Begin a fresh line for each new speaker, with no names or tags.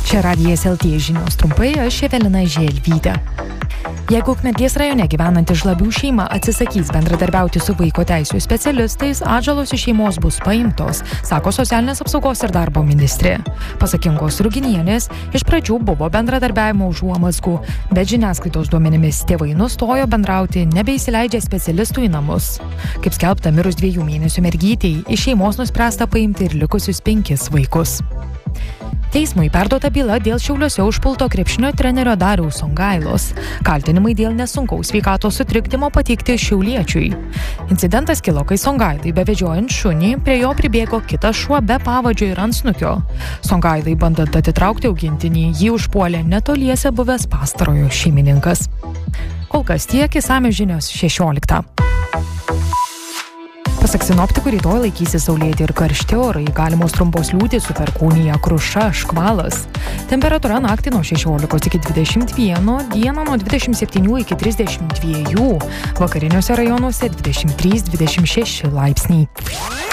Čia Radijas LT žinios trumpai, aš Evelina Želvytė. Jeigu Ukmergės rajone gyvenanti Žlabių šeima atsisakys bendradarbiauti su vaiko teisių specialistais, atžalos iš šeimos bus paimtos, sako socialinės apsaugos ir darbo ministrė. Pasak Ingos Ruginienės, iš pradžių buvo bendradarbiavimo užuomazgų, bet žiniasklaidos duomenimis tėvai nustojo bendrauti, nebeįsileidžia specialistų į namus. Kaip skelbta, mirus 2 mėnesių mergytei, iš šeimos nuspręsta paimti ir likusius 5 vaikus. Teismui perduota byla dėl Šiauliuose užpulto krepšinio trenerio Dariaus Songailos. Kaltinimai dėl nesunkaus sveikatos sutrikdymo pateikti šiauliečiui. Incidentas kilo, kai Songailai bevedžiojant šunį, prie jo pribėgo kitas šuo be pavadžio ir antsnukio. Songailai bandant atitraukti augintinį, jį užpuolė netoliese buvęs pastarojo šeimininkas. Kol kas tiek, išsamios žinios 16. Pasak sinoptikų, rytoj laikysis saulėti ir karšti orai, galimos trumpos liūtys su perkūnija, kruša, škvalas. Temperatūra naktį nuo 16 iki 21, dieną nuo 27 iki 32, vakariniuose rajonuose 23-26 laipsniai.